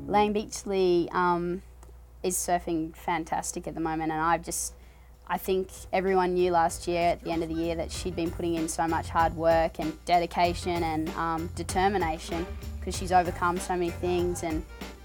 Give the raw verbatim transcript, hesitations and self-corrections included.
Lang Beachley um, is surfing fantastic at the moment, and I've just, I think everyone knew last year at the end of the year that she'd been putting in so much hard work and dedication and um, determination, because she's overcome so many things, and